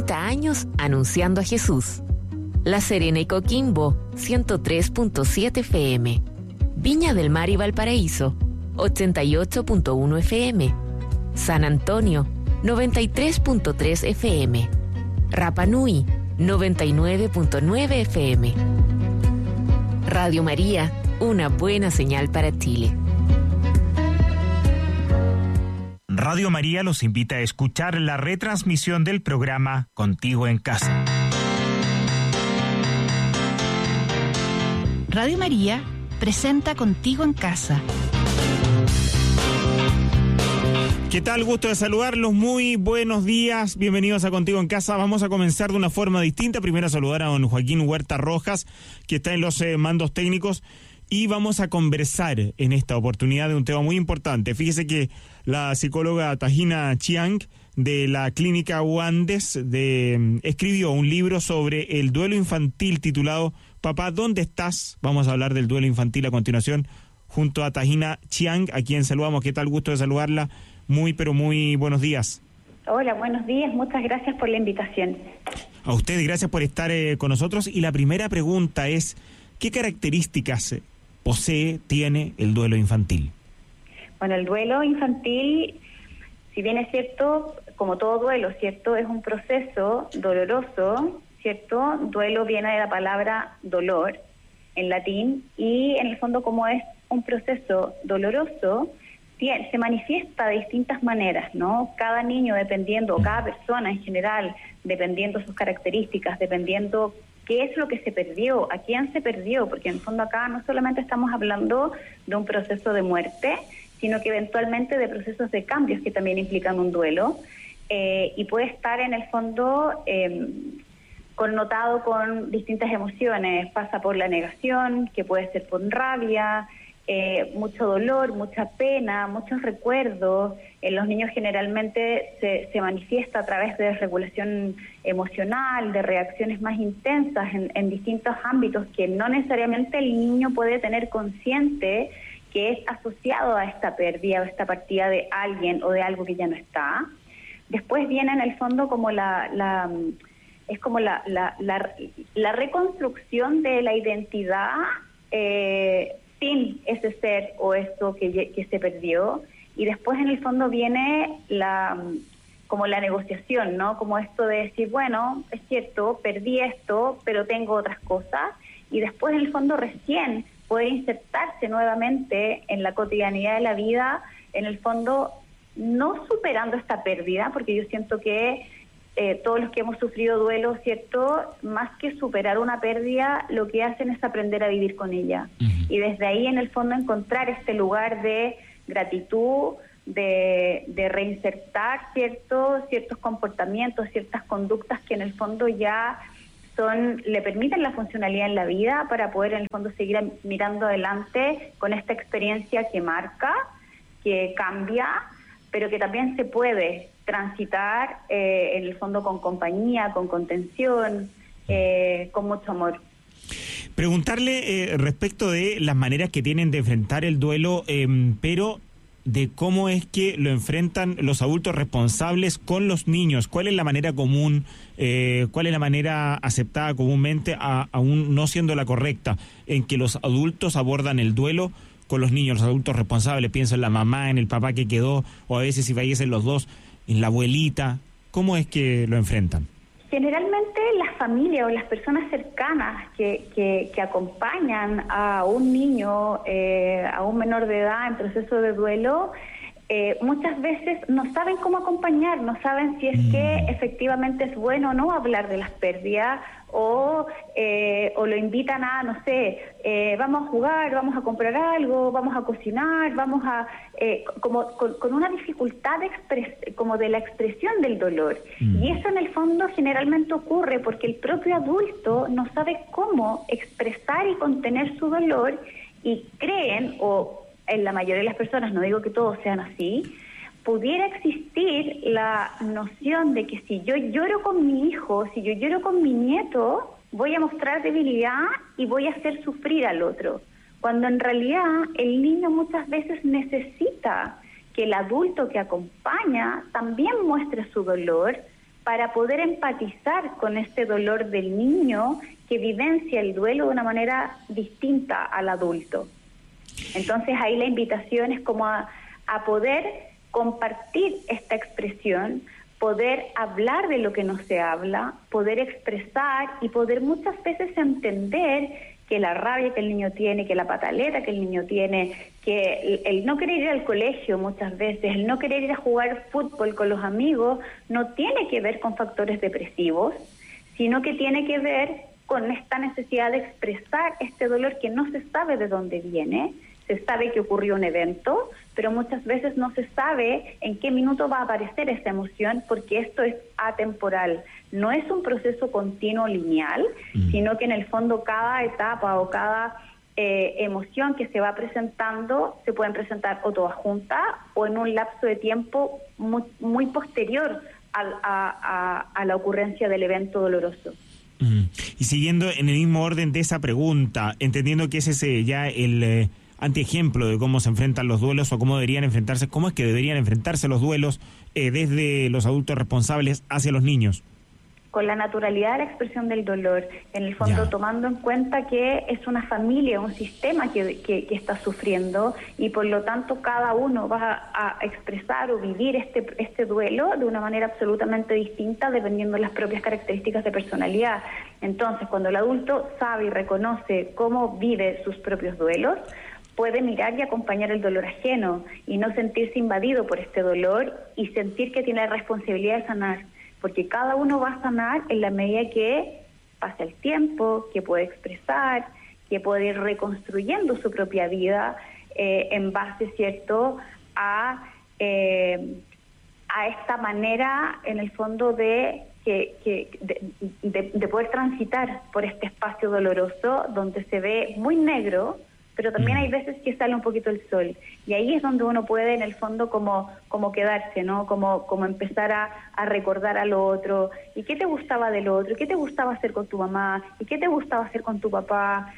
30 años anunciando a Jesús. La Serena y Coquimbo, 103.7 FM. Viña del Mar y Valparaíso, 88.1 FM. San Antonio, 93.3 FM. Rapa Nui, 99.9 FM. Radio María, una buena señal para Chile. Radio María los invita a escuchar la retransmisión del programa Contigo en Casa. Radio María presenta Contigo en Casa. ¿Qué tal? Gusto de saludarlos. Muy buenos días. Bienvenidos a Contigo en Casa. Vamos a comenzar de una forma distinta. Primero a saludar a don Joaquín Huerta Rojas, que está en los mandos técnicos. Y vamos a conversar en esta oportunidad de un tema muy importante. Fíjese que la psicóloga Tahina Chiang de la clínica Wandes escribió un libro sobre el duelo infantil titulado Papá, ¿dónde estás? Vamos a hablar del duelo infantil a continuación junto a Tahina Chiang, a quien saludamos. ¿Qué tal? Gusto de saludarla. Muy, pero muy buenos días. Hola, buenos días. Muchas gracias por la invitación. A usted, gracias por estar con nosotros. Y la primera pregunta es, ¿qué características tiene el duelo infantil? Bueno, el duelo infantil, si bien es cierto, como todo duelo, ¿cierto? Es un proceso doloroso, ¿cierto? Duelo viene de la palabra dolor en latín y en el fondo como es un proceso doloroso, se manifiesta de distintas maneras, ¿no? Cada niño dependiendo, o cada persona en general, dependiendo sus características, dependiendo qué es lo que se perdió, a quién se perdió, porque en el fondo acá no solamente estamos hablando de un proceso de muerte, sino que eventualmente de procesos de cambios que también implican un duelo, y puede estar en el fondo connotado con distintas emociones, pasa por la negación, que puede ser por rabia, mucho dolor, mucha pena, muchos recuerdos. En los niños generalmente se manifiesta a través de regulación emocional, de reacciones más intensas en distintos ámbitos que no necesariamente el niño puede tener consciente que es asociado a esta pérdida o esta partida de alguien o de algo que ya no está. Después viene en el fondo como la reconstrucción de la identidad sin ese ser o eso que se perdió, y después en el fondo viene como la negociación, ¿no? Como esto de decir, bueno, es cierto, perdí esto, pero tengo otras cosas, y después en el fondo recién poder insertarse nuevamente en la cotidianidad de la vida, en el fondo no superando esta pérdida, porque yo siento que todos los que hemos sufrido duelo, ¿cierto? Más que superar una pérdida, lo que hacen es aprender a vivir con ella. Uh-huh. Y desde ahí, en el fondo, encontrar este lugar de gratitud, de reinsertar ciertos comportamientos, ciertas conductas que en el fondo ya le permiten la funcionalidad en la vida para poder en el fondo seguir mirando adelante con esta experiencia que marca, que cambia, pero que también se puede transitar en el fondo con compañía, con contención, con mucho amor. Preguntarle respecto de las maneras que tienen de enfrentar el duelo, pero de cómo es que lo enfrentan los adultos responsables con los niños. ¿Cuál es la manera común, cuál es la manera aceptada comúnmente, aún no siendo la correcta, en que los adultos abordan el duelo con los niños, los adultos responsables? Pienso en la mamá, en el papá que quedó, o a veces si fallecen los dos, en la abuelita. ¿Cómo es que lo enfrentan? Generalmente las familias o las personas cercanas que acompañan a un niño, a un menor de edad en proceso de duelo, muchas veces no saben cómo acompañar, no saben si es que efectivamente es bueno o no hablar de las pérdidas, o lo invitan a, no sé, vamos a jugar, vamos a comprar algo, vamos a cocinar, vamos a con una dificultad como de la expresión del dolor. Y eso en el fondo generalmente ocurre porque el propio adulto no sabe cómo expresar y contener su dolor, y creen, o en la mayoría de las personas, no digo que todos sean así, pudiera existir la noción de que si yo lloro con mi hijo, si yo lloro con mi nieto, voy a mostrar debilidad y voy a hacer sufrir al otro. Cuando en realidad el niño muchas veces necesita que el adulto que acompaña también muestre su dolor, para poder empatizar con este dolor del niño que vivencia el duelo de una manera distinta al adulto. Entonces ahí la invitación es como a poder compartir esta expresión, poder hablar de lo que no se habla, poder expresar y poder muchas veces entender que la rabia que el niño tiene, que la pataleta que el niño tiene, que el no querer ir al colegio muchas veces, el no querer ir a jugar fútbol con los amigos, no tiene que ver con factores depresivos, sino que tiene que ver con esta necesidad de expresar este dolor que no se sabe de dónde viene. Se sabe que ocurrió un evento, pero muchas veces no se sabe en qué minuto va a aparecer esa emoción, porque esto es atemporal. No es un proceso continuo lineal, sino que en el fondo cada etapa o cada emoción que se va presentando se pueden presentar o todas juntas o en un lapso de tiempo muy posterior a la ocurrencia del evento doloroso. Y siguiendo en el mismo orden de esa pregunta, entendiendo que ese es ya el antiejemplo de cómo se enfrentan los duelos o cómo deberían enfrentarse, cómo es que deberían enfrentarse los duelos desde los adultos responsables hacia los niños. Con la naturalidad de la expresión del dolor, en el fondo tomando en cuenta que es una familia, un sistema que está sufriendo y por lo tanto cada uno va a expresar o vivir este duelo de una manera absolutamente distinta dependiendo de las propias características de personalidad. Entonces, cuando el adulto sabe y reconoce cómo vive sus propios duelos, puede mirar y acompañar el dolor ajeno y no sentirse invadido por este dolor y sentir que tiene la responsabilidad de sanar, porque cada uno va a sanar en la medida que pasa el tiempo, que puede expresar, que puede ir reconstruyendo su propia vida en base, ¿cierto?, a esta manera, en el fondo, de poder transitar por este espacio doloroso donde se ve muy negro, pero también hay veces que sale un poquito el sol, y ahí es donde uno puede en el fondo como quedarse, ¿no? Como empezar a recordar a lo otro, y qué te gustaba del otro, qué te gustaba hacer con tu mamá, y qué te gustaba hacer con tu papá,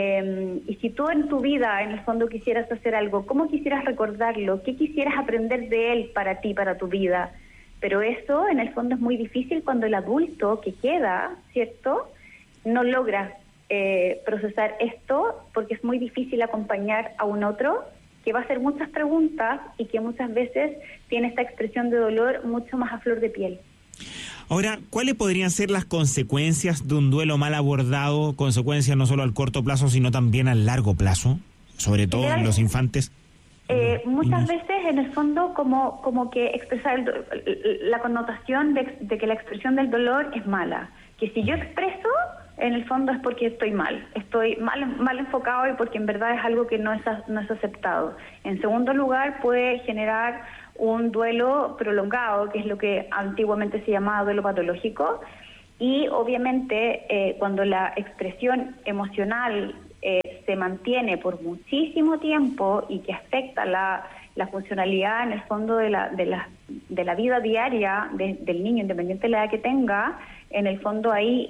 y si tú en tu vida en el fondo quisieras hacer algo, ¿cómo quisieras recordarlo? ¿Qué quisieras aprender de él para ti, para tu vida? Pero eso en el fondo es muy difícil cuando el adulto que queda, ¿cierto?, no logra procesar esto, porque es muy difícil acompañar a un otro que va a hacer muchas preguntas y que muchas veces tiene esta expresión de dolor mucho más a flor de piel. Ahora, ¿cuáles podrían ser las consecuencias de un duelo mal abordado? Consecuencias no solo al corto plazo, sino también al largo plazo, sobre todo en los infantes. Muchas veces, en el fondo, como que expresar la connotación de que la expresión del dolor es mala. Que si yo expreso, en el fondo es porque estoy mal enfocado y porque en verdad es algo que no es aceptado. En segundo lugar, puede generar un duelo prolongado, que es lo que antiguamente se llamaba duelo patológico, y obviamente cuando la expresión emocional se mantiene por muchísimo tiempo y que afecta la funcionalidad en el fondo de la vida diaria del niño, independiente de la edad que tenga, en el fondo ahí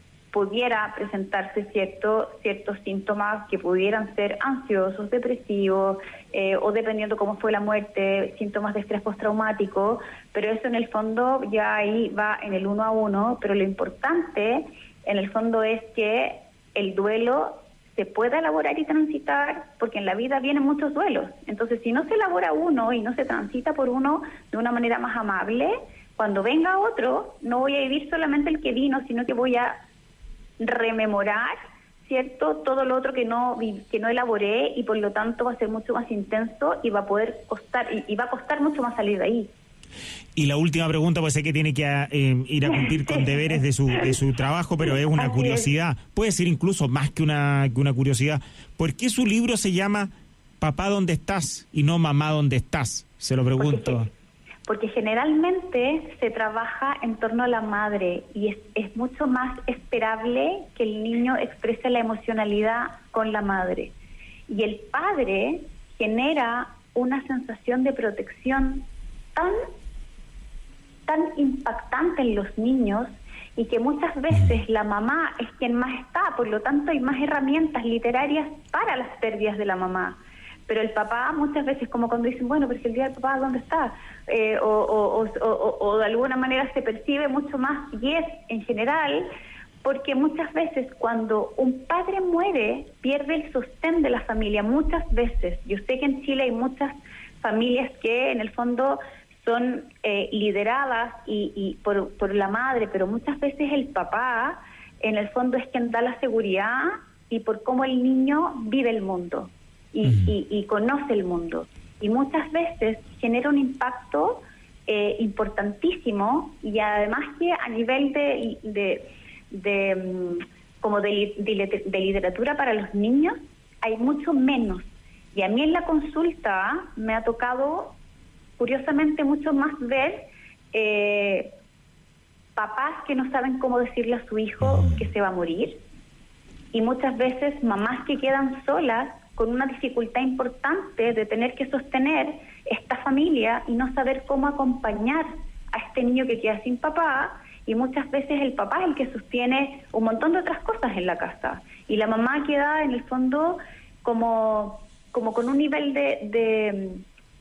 pudiera presentarse ciertos síntomas que pudieran ser ansiosos, depresivos, o dependiendo cómo fue la muerte, síntomas de estrés postraumático, pero eso en el fondo ya ahí va en el 1 a 1, pero lo importante en el fondo es que el duelo se pueda elaborar y transitar, porque en la vida vienen muchos duelos. Entonces, si no se elabora uno y no se transita por uno de una manera más amable, cuando venga otro, no voy a vivir solamente el que vino, sino que voy a rememorar, ¿cierto?, todo lo otro que no elaboré, y por lo tanto va a ser mucho más intenso y va a poder costar, y va a costar mucho más salir de ahí. Y la última pregunta, pues sé que tiene que ir a cumplir con deberes de su trabajo, pero es una curiosidad, puede ser incluso más que una curiosidad. ¿Por qué su libro se llama Papá, ¿dónde estás? y no Mamá, ¿dónde estás? Se lo pregunto. Porque generalmente se trabaja en torno a la madre y es mucho más esperable que el niño exprese la emocionalidad con la madre. Y el padre genera una sensación de protección tan impactante en los niños, y que muchas veces la mamá es quien más está, por lo tanto hay más herramientas literarias para las pérdidas de la mamá. Pero el papá muchas veces, como cuando dicen, bueno, pero si el día del papá, ¿dónde está? O de alguna manera se percibe mucho más, y es en general, porque muchas veces cuando un padre muere, pierde el sostén de la familia, muchas veces. Yo sé que en Chile hay muchas familias que en el fondo son lideradas y por la madre, pero muchas veces el papá en el fondo es quien da la seguridad y por cómo el niño vive el mundo y conoce el mundo. Y muchas veces genera un impacto importantísimo, y además que a nivel de literatura para los niños hay mucho menos. Y a mí en la consulta me ha tocado, curiosamente, mucho más ver papás que no saben cómo decirle a su hijo que se va a morir, y muchas veces mamás que quedan solas con una dificultad importante de tener que sostener esta familia y no saber cómo acompañar a este niño que queda sin papá, y muchas veces el papá es el que sostiene un montón de otras cosas en la casa, y la mamá queda en el fondo como con un nivel de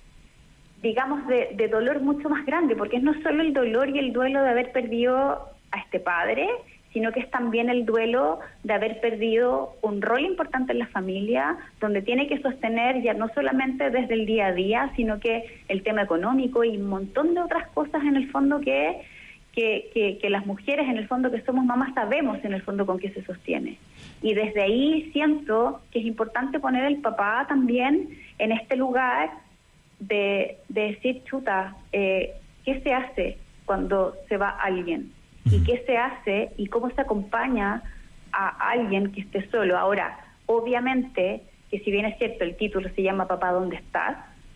dolor mucho más grande, porque no es solo el dolor y el duelo de haber perdido a este padre, sino que es también el duelo de haber perdido un rol importante en la familia, donde tiene que sostener ya no solamente desde el día a día, sino que el tema económico y un montón de otras cosas en el fondo que las mujeres en el fondo que somos mamás sabemos en el fondo con qué se sostiene. Y desde ahí siento que es importante poner al papá también en este lugar de decir, chuta, ¿qué se hace cuando se va alguien? ¿Y qué se hace y cómo se acompaña a alguien que esté solo? Ahora, obviamente, que si bien es cierto, el título se llama Papá, ¿dónde estás?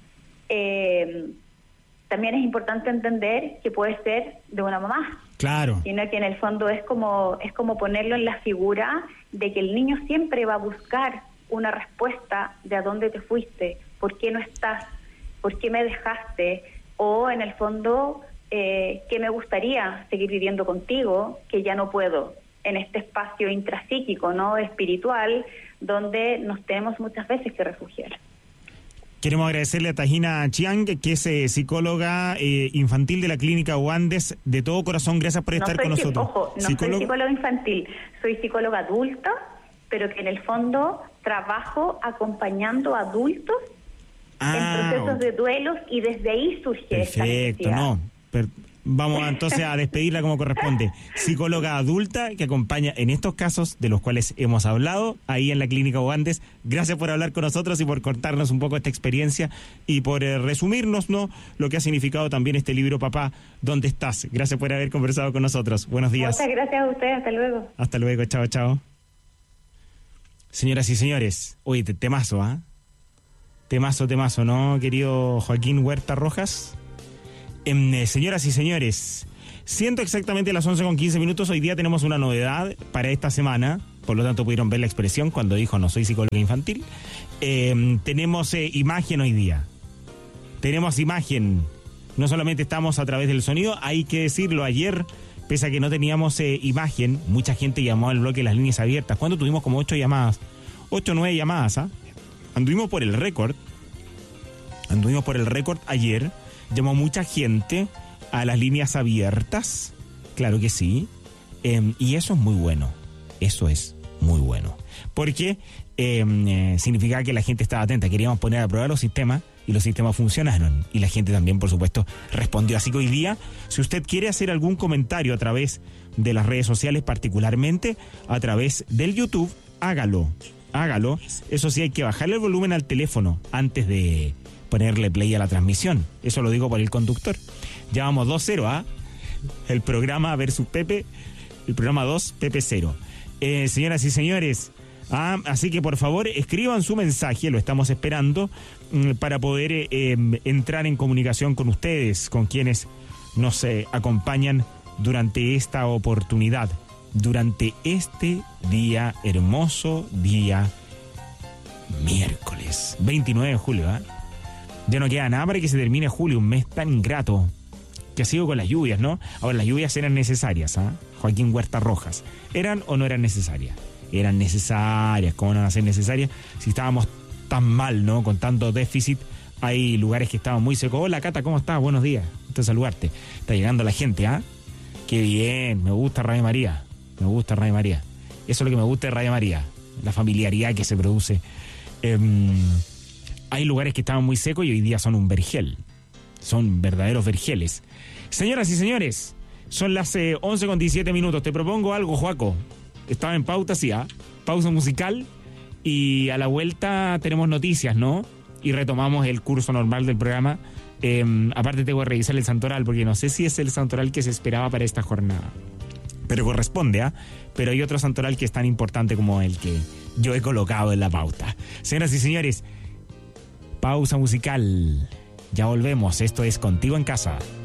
También es importante entender que puede ser de una mamá. Claro. Sino que en el fondo es como ponerlo en la figura de que el niño siempre va a buscar una respuesta de a dónde te fuiste, por qué no estás, por qué me dejaste, o en el fondo que me gustaría seguir viviendo contigo, que ya no puedo, en este espacio intrapsíquico, ¿no?, espiritual, donde nos tenemos muchas veces que refugiar. Queremos agradecerle a Tajina Chiang, que es psicóloga infantil de la Clínica Uandes. De todo corazón, gracias por estar con nosotros. Ojo, no soy psicóloga infantil, soy psicóloga adulta, pero que en el fondo trabajo acompañando a adultos en procesos de duelos, y desde ahí surge esta necesidad. Vamos entonces a despedirla como corresponde. Psicóloga adulta que acompaña en estos casos de los cuales hemos hablado ahí en la Clínica Uandes. Gracias por hablar con nosotros y por contarnos un poco esta experiencia y por resumirnos, ¿no?, lo que ha significado también este libro, Papá, ¿dónde estás? Gracias por haber conversado con nosotros. Buenos días. Muchas gracias a ustedes. Hasta luego. Hasta luego. Chao, chao. Señoras y señores, oye, temazo, ¿ah? Temazo, ¿no, querido Joaquín Huerta Rojas? Señoras y señores, siendo exactamente las 11:15, hoy día tenemos una novedad para esta semana, por lo tanto pudieron ver la expresión cuando dijo no soy psicóloga infantil. Tenemos imagen hoy día, tenemos imagen, no solamente estamos a través del sonido, hay que decirlo, ayer, pese a que no teníamos imagen, mucha gente llamó al bloque Las Líneas Abiertas, cuando tuvimos como 8 o 9 llamadas, ¿ah? Anduvimos por el récord ayer. Llamó mucha gente a las líneas abiertas, claro que sí, y eso es muy bueno, porque significa que la gente estaba atenta. Queríamos poner a prueba los sistemas y los sistemas funcionaron, y la gente también, por supuesto, respondió. Así que hoy día, si usted quiere hacer algún comentario a través de las redes sociales, particularmente a través del YouTube, hágalo. Eso sí, hay que bajarle el volumen al teléfono antes de ponerle play a la transmisión. Eso lo digo por el conductor. Ya vamos 2-0, ¿ah? El programa versus Pepe, el programa 2, Pepe 0. Señoras y señores, así que por favor escriban su mensaje, lo estamos esperando, para poder entrar en comunicación con ustedes, con quienes nos acompañan durante esta oportunidad, durante este día, hermoso día miércoles 29 de julio, ¿ah? Ya no queda nada para que se termine julio, un mes tan ingrato que ha sido con las lluvias, ¿no? Ahora, las lluvias eran necesarias, ¿ah? Joaquín Huerta Rojas, ¿eran o no eran necesarias? Eran necesarias. ¿Cómo no van a ser necesarias si estábamos tan mal, ¿no? Con tanto déficit. Hay lugares que estaban muy secos. Hola, Cata, ¿cómo estás? Buenos días. Gusto saludarte. Está llegando la gente, ¿ah? Qué bien, me gusta Radio María. Me gusta Radio María. Eso es lo que me gusta de Radio María. La familiaridad que se produce. Hay lugares que estaban muy secos y hoy día son un vergel. Son verdaderos vergeles. Señoras y señores, son las 11:17. Te propongo algo, Joaco. Estaba en pauta, sí, ¿ah? Pausa musical. Y a la vuelta tenemos noticias, ¿no? Y retomamos el curso normal del programa. Aparte tengo que revisar el santoral, porque no sé si es el santoral que se esperaba para esta jornada. Pero corresponde, ¿ah? Pero hay otro santoral que es tan importante como el que yo he colocado en la pauta. Señoras y señores, pausa musical. Ya volvemos. Esto es Contigo en Casa.